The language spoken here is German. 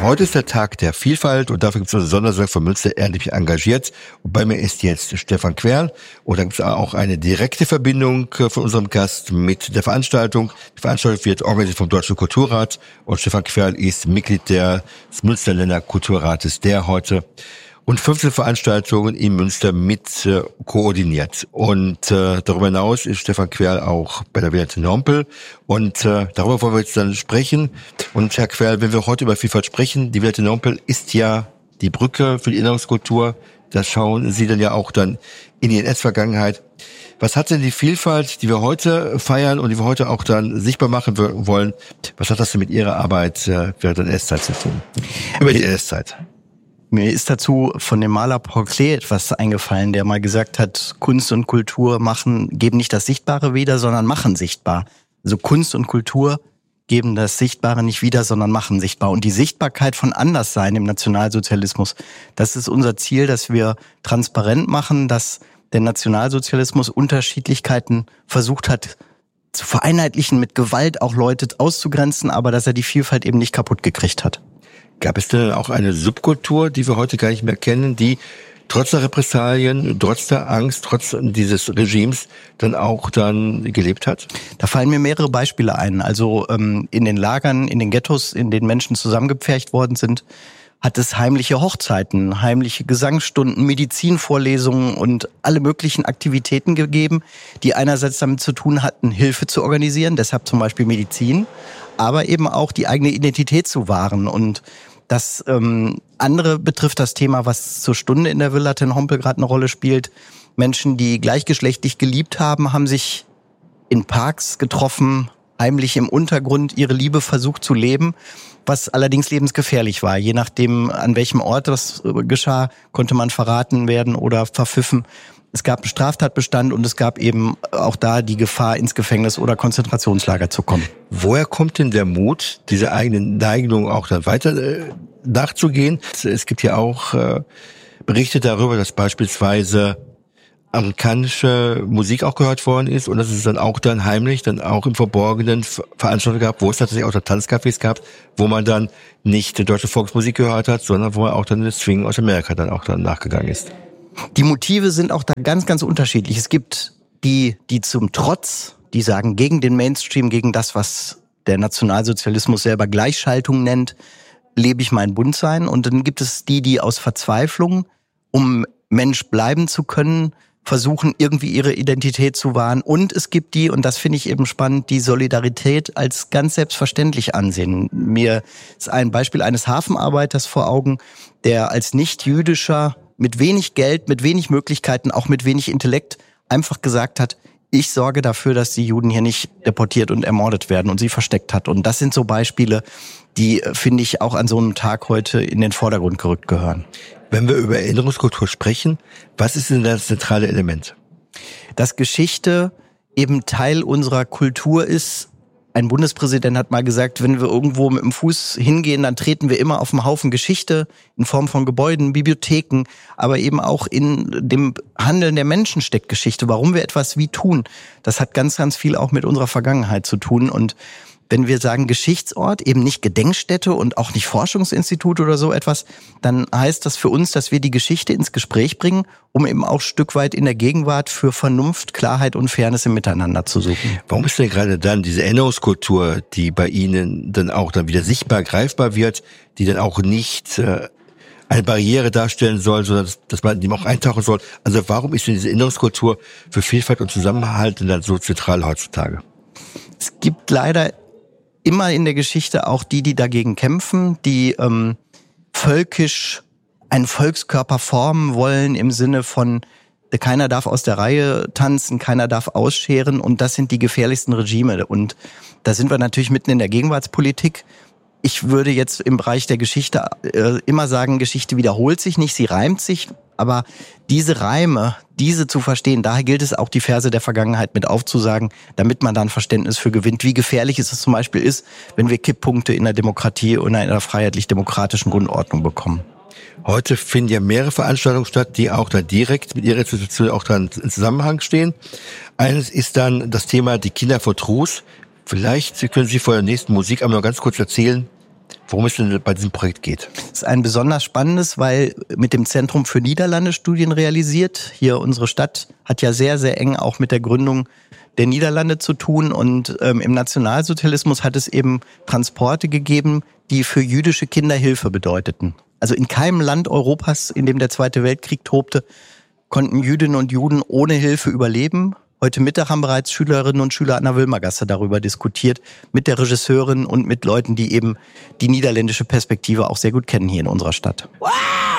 Heute ist der Tag der Vielfalt und dafür gibt es eine Sondersendung von Münster ehrenamtlich engagiert. Und bei mir ist jetzt Stefan Querl und dann gibt es auch eine direkte Verbindung von unserem Gast mit der Veranstaltung. Die Veranstaltung wird organisiert vom Deutschen Kulturrat und Stefan Querl ist Mitglied des Münsterländer Kulturrates, der heute und 15 Veranstaltungen in Münster mit koordiniert. Und darüber hinaus ist Stefan Querl auch bei der Villa ten Hompel. Und darüber wollen wir jetzt dann sprechen. Und Herr Querl, wenn wir heute über Vielfalt sprechen, die Villa ten Hompel ist ja die Brücke für die Erinnerungskultur. Da schauen Sie dann ja auch dann in die NS-Vergangenheit. Was hat denn die Vielfalt, die wir heute feiern und die wir heute auch dann sichtbar machen wollen, was hat das denn mit Ihrer Arbeit während der NS-Zeit zu tun? Über die NS-Zeit. Mir ist dazu von dem Maler Paul Klee etwas eingefallen, der mal gesagt hat, Kunst und Kultur geben nicht das Sichtbare wieder, sondern machen sichtbar. Also Kunst und Kultur geben das Sichtbare nicht wieder, sondern machen sichtbar. Und die Sichtbarkeit von Anderssein im Nationalsozialismus, das ist unser Ziel, dass wir transparent machen, dass der Nationalsozialismus Unterschiedlichkeiten versucht hat zu vereinheitlichen, mit Gewalt auch Leute auszugrenzen, aber dass er die Vielfalt eben nicht kaputt gekriegt hat. Gab es denn auch eine Subkultur, die wir heute gar nicht mehr kennen, die trotz der Repressalien, trotz der Angst, trotz dieses Regimes dann auch gelebt hat? Da fallen mir mehrere Beispiele ein. Also in den Lagern, in den Ghettos, in denen Menschen zusammengepfercht worden sind, hat es heimliche Hochzeiten, heimliche Gesangsstunden, Medizinvorlesungen und alle möglichen Aktivitäten gegeben, die einerseits damit zu tun hatten, Hilfe zu organisieren, deshalb zum Beispiel Medizin, aber eben auch die eigene Identität zu wahren. Und das andere betrifft das Thema, was zur Stunde in der Villa ten Hompel gerade eine Rolle spielt. Menschen, die gleichgeschlechtlich geliebt haben, haben sich in Parks getroffen, heimlich im Untergrund ihre Liebe versucht zu leben, was allerdings lebensgefährlich war. Je nachdem, an welchem Ort das geschah, konnte man verraten werden oder verpfiffen. Es gab einen Straftatbestand und es gab eben auch da die Gefahr, ins Gefängnis oder Konzentrationslager zu kommen. Woher kommt denn der Mut, diese eigenen Neigungen auch dann weiter nachzugehen? Es gibt ja auch Berichte darüber, dass beispielsweise amerikanische Musik auch gehört worden ist und dass es dann auch dann heimlich, dann auch im Verborgenen Veranstaltungen gab, wo es tatsächlich auch dann Tanzcafés gab, wo man dann nicht deutsche Volksmusik gehört hat, sondern wo man auch dann das Swing aus Amerika dann auch dann nachgegangen ist. Die Motive sind auch da ganz, ganz unterschiedlich. Es gibt die zum Trotz, die sagen gegen den Mainstream, gegen das, was der Nationalsozialismus selber Gleichschaltung nennt, lebe ich mein Buntsein. Und dann gibt es die aus Verzweiflung, um Mensch bleiben zu können, versuchen irgendwie ihre Identität zu wahren. Und es gibt die, und das finde ich eben spannend, die Solidarität als ganz selbstverständlich ansehen. Mir ist ein Beispiel eines Hafenarbeiters vor Augen, der als nicht-jüdischer mit wenig Geld, mit wenig Möglichkeiten, auch mit wenig Intellekt einfach gesagt hat, ich sorge dafür, dass die Juden hier nicht deportiert und ermordet werden und sie versteckt hat. Und das sind so Beispiele, die, finde ich, auch an so einem Tag heute in den Vordergrund gerückt gehören. Wenn wir über Erinnerungskultur sprechen, was ist denn das zentrale Element? Dass Geschichte eben Teil unserer Kultur ist. Ein Bundespräsident hat mal gesagt, wenn wir irgendwo mit dem Fuß hingehen, dann treten wir immer auf einen Haufen Geschichte in Form von Gebäuden, Bibliotheken, aber eben auch in dem Handeln der Menschen steckt Geschichte. Warum wir etwas wie tun, das hat ganz, ganz viel auch mit unserer Vergangenheit zu tun. Und wenn wir sagen Geschichtsort, eben nicht Gedenkstätte und auch nicht Forschungsinstitut oder so etwas, dann heißt das für uns, dass wir die Geschichte ins Gespräch bringen, um eben auch ein Stück weit in der Gegenwart für Vernunft, Klarheit und Fairness im Miteinander zu suchen. Warum ist denn gerade dann diese Erinnerungskultur, die bei Ihnen dann auch dann wieder sichtbar, greifbar wird, die dann auch nicht eine Barriere darstellen soll, sondern dass man in dem auch eintauchen soll? Also warum ist denn diese Erinnerungskultur für Vielfalt und Zusammenhalt dann so zentral heutzutage? Es gibt leider immer in der Geschichte auch die dagegen kämpfen, die völkisch einen Volkskörper formen wollen im Sinne von, keiner darf aus der Reihe tanzen, keiner darf ausscheren und das sind die gefährlichsten Regime. Und da sind wir natürlich mitten in der Gegenwartspolitik. Ich würde jetzt im Bereich der Geschichte immer sagen, Geschichte wiederholt sich nicht, sie reimt sich. Aber diese Reime, diese zu verstehen, daher gilt es auch, die Verse der Vergangenheit mit aufzusagen, damit man da ein Verständnis für gewinnt, wie gefährlich es zum Beispiel ist, wenn wir Kipppunkte in der Demokratie und in einer freiheitlich-demokratischen Grundordnung bekommen. Heute finden ja mehrere Veranstaltungen statt, die auch da direkt mit Ihrer Institution auch dann in Zusammenhang stehen. Eines ist dann das Thema die Kinder vor Trus. Vielleicht können Sie vor der nächsten Musik einmal noch ganz kurz erzählen, Worum es denn bei diesem Projekt geht? Es ist ein besonders spannendes, weil mit dem Zentrum für Niederlande Studien realisiert. Hier unsere Stadt hat ja sehr, sehr eng auch mit der Gründung der Niederlande zu tun. Und im Nationalsozialismus hat es eben Transporte gegeben, die für jüdische Kinder Hilfe bedeuteten. Also in keinem Land Europas, in dem der Zweite Weltkrieg tobte, konnten Jüdinnen und Juden ohne Hilfe überleben. Heute Mittag haben bereits Schülerinnen und Schüler an der Wilmergasse darüber diskutiert, mit der Regisseurin und mit Leuten, die eben die niederländische Perspektive auch sehr gut kennen hier in unserer Stadt. Wow!